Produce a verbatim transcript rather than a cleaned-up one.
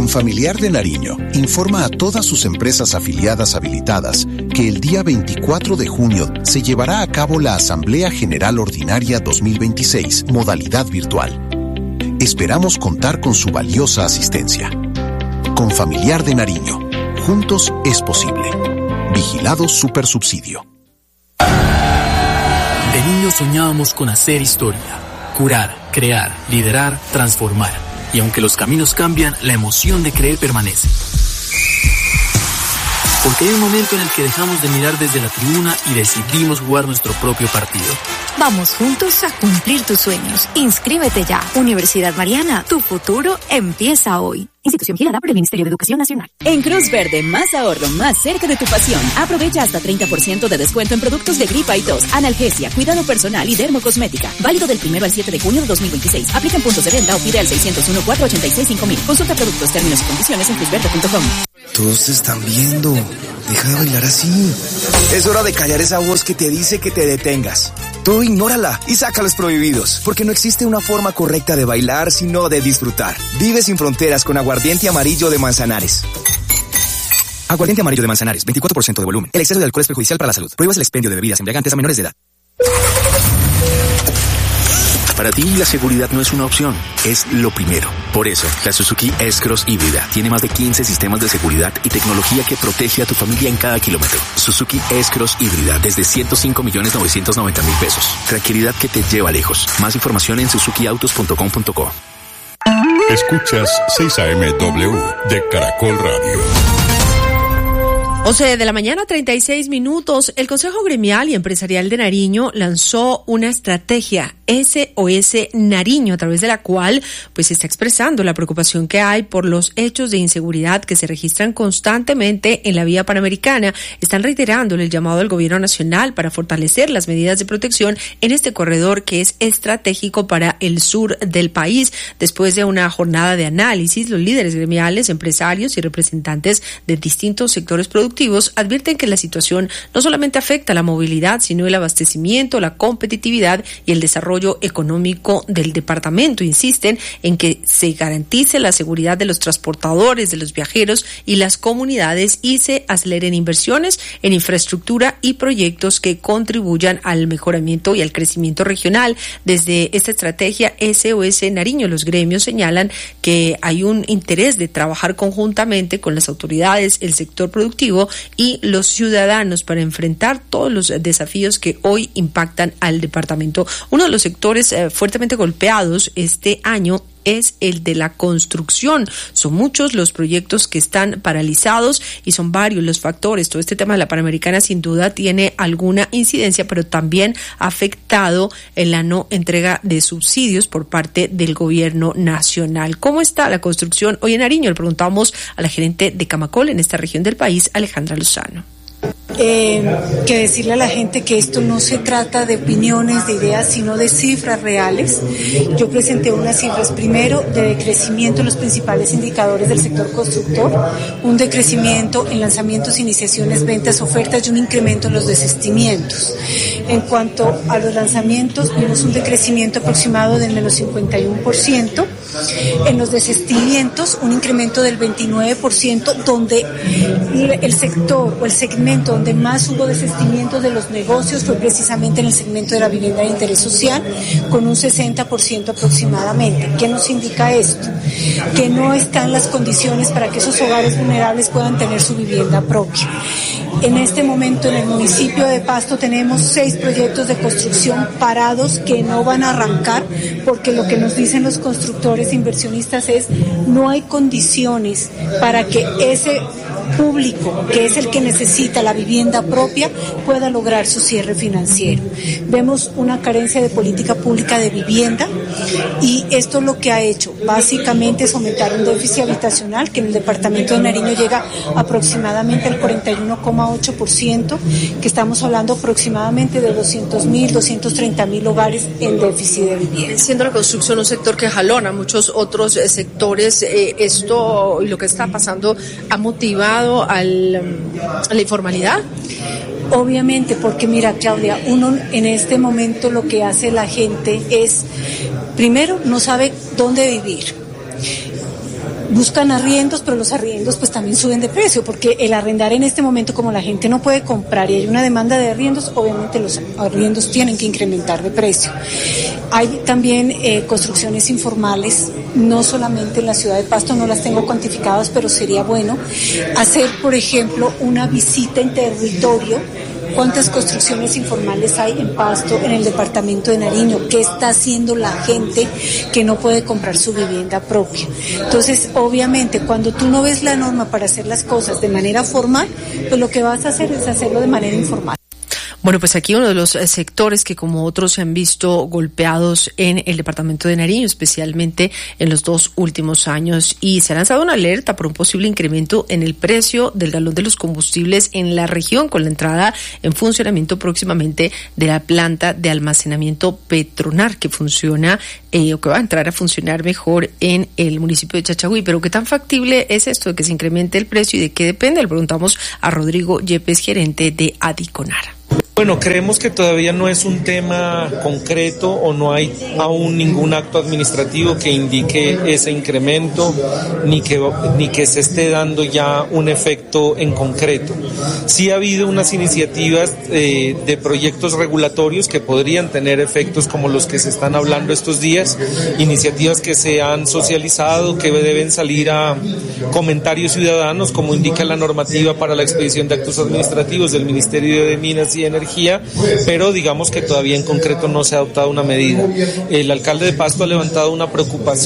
Confamiliar de Nariño informa a todas sus empresas afiliadas habilitadas que el día veinticuatro de junio se llevará a cabo la Asamblea General Ordinaria dos mil veintiséis, modalidad virtual. Esperamos contar con su valiosa asistencia. Confamiliar de Nariño. Juntos es posible. Vigilado Supersubsidio. De niños soñábamos con hacer historia, curar, crear, liderar, transformar. Y aunque los caminos cambian, la emoción de creer permanece. Porque hay un momento en el que dejamos de mirar desde la tribuna y decidimos jugar nuestro propio partido. Vamos juntos a cumplir tus sueños. Inscríbete ya. Universidad Mariana, tu futuro empieza hoy. Institución vigilada por el Ministerio de Educación Nacional. En Cruz Verde, más ahorro, más cerca de tu pasión. Aprovecha hasta treinta por ciento de descuento en productos de gripa y tos, analgesia, cuidado personal y dermocosmética. Válido del primero al siete de junio de dos mil veintiséis. Aplica en puntos de venta o pide al seis cero uno, cuatro ocho seis, cinco mil. Consulta productos, términos y condiciones en cruzverde punto com. Todos te están viendo. Deja de bailar así. Es hora de callar esa voz que te dice que te detengas. Tú ignórala y saca los prohibidos, porque no existe una forma correcta de bailar, sino de disfrutar. Vive sin fronteras con Aguardiente Amarillo de Manzanares. Aguardiente Amarillo de Manzanares, veinticuatro por ciento de volumen. El exceso de alcohol es perjudicial para la salud. Prohíbas el expendio de bebidas embriagantes a menores de edad. Para ti, la seguridad no es una opción, es lo primero. Por eso, la Suzuki S-Cross híbrida tiene más de quince sistemas de seguridad y tecnología que protege a tu familia en cada kilómetro. Suzuki S-Cross híbrida desde ciento cinco millones novecientos noventa mil pesos. Tranquilidad que te lleva lejos. Más información en suzuki autos punto com punto co. Escuchas seis A M W de Caracol Radio. once de la mañana, treinta y seis minutos. El Consejo Gremial y Empresarial de Nariño lanzó una estrategia S O S Nariño, a través de la cual pues se está expresando la preocupación que hay por los hechos de inseguridad que se registran constantemente en la vía panamericana. Están reiterando el llamado del gobierno nacional para fortalecer las medidas de protección en este corredor que es estratégico para el sur del país. Después de una jornada de análisis, los líderes gremiales, empresarios y representantes de distintos sectores productivos advierten que la situación no solamente afecta la movilidad, sino el abastecimiento, la competitividad y el desarrollo económico del departamento. Insisten en que se garantice la seguridad de los transportadores, de los viajeros y las comunidades y se aceleren inversiones en infraestructura y proyectos que contribuyan al mejoramiento y al crecimiento regional. Desde esta estrategia S O S Nariño, los gremios señalan que hay un interés de trabajar conjuntamente con las autoridades, el sector productivo y los ciudadanos para enfrentar todos los desafíos que hoy impactan al departamento. Uno de los sectores eh, fuertemente golpeados este año es el de la construcción. Son muchos los proyectos que están paralizados y son varios los factores. Todo este tema de la Panamericana sin duda tiene alguna incidencia, pero también ha afectado en la no entrega de subsidios por parte del gobierno nacional. ¿Cómo está la construcción hoy en Nariño? Le preguntamos a la gerente de Camacol en esta región del país, Alejandra Lozano. Eh, que decirle a la gente que esto no se trata de opiniones, de ideas, sino de cifras reales. Yo presenté unas cifras, primero, de decrecimiento en los principales indicadores del sector constructor, un decrecimiento en lanzamientos, iniciaciones, ventas, ofertas y un incremento en los desistimientos. En cuanto a los lanzamientos, vimos un decrecimiento aproximado del menos cincuenta y uno por ciento. En los desistimientos, un incremento del veintinueve por ciento, donde el sector o el segmento donde más hubo desistimientos de los negocios fue precisamente en el segmento de la vivienda de interés social, con un sesenta por ciento aproximadamente. ¿Qué nos indica esto? Que no están las condiciones para que esos hogares vulnerables puedan tener su vivienda propia. En este momento en el municipio de Pasto tenemos seis proyectos de construcción parados que no van a arrancar porque lo que nos dicen los constructores e inversionistas es no hay condiciones para que ese público, que es el que necesita la vivienda propia, pueda lograr su cierre financiero. Vemos una carencia de política pública de vivienda y esto lo que ha hecho básicamente es aumentar un déficit habitacional que en el departamento de Nariño llega aproximadamente al cuarenta y uno coma ocho por ciento, que estamos hablando aproximadamente de doscientos mil, doscientos treinta mil hogares en déficit de vivienda. Siendo la construcción un sector que jalona muchos otros eh, sectores, eh, esto y lo que está pasando ha motivado al, a la informalidad. Obviamente, porque mira, Claudia, uno en este momento lo que hace la gente es, primero, no sabe dónde vivir. buscan arriendos, pero los arriendos pues también suben de precio, porque el arrendar en este momento, como la gente no puede comprar y hay una demanda de arriendos, obviamente los arriendos tienen que incrementar de precio. Hay también eh, construcciones informales, no solamente en la ciudad de Pasto, no las tengo cuantificadas, pero sería bueno hacer, por ejemplo, una visita en territorio. ¿Cuántas construcciones informales hay en Pasto, en el departamento de Nariño? ¿Qué está haciendo la gente que no puede comprar su vivienda propia? Entonces, obviamente, cuando tú no ves la norma para hacer las cosas de manera formal, pues lo que vas a hacer es hacerlo de manera informal. Bueno, pues aquí uno de los sectores que como otros se han visto golpeados en el departamento de Nariño, especialmente en los dos últimos años, y se ha lanzado una alerta por un posible incremento en el precio del galón de los combustibles en la región con la entrada en funcionamiento próximamente de la planta de almacenamiento Petronar que funciona eh, o que va a entrar a funcionar mejor en el municipio de Chachagüí. Pero ¿qué tan factible es esto de que se incremente el precio y de qué depende? Le preguntamos a Rodrigo Yepes, gerente de Adiconar. Bueno, creemos que todavía no es un tema concreto o no hay aún ningún acto administrativo que indique ese incremento ni que, ni que se esté dando ya un efecto en concreto. Sí ha habido unas iniciativas eh, de proyectos regulatorios que podrían tener efectos como los que se están hablando estos días, iniciativas que se han socializado, que deben salir a comentarios ciudadanos, como indica la normativa para la expedición de actos administrativos del Ministerio de Minas y Energía, pero digamos que todavía en concreto no se ha adoptado una medida. El alcalde de Pasto ha levantado una preocupación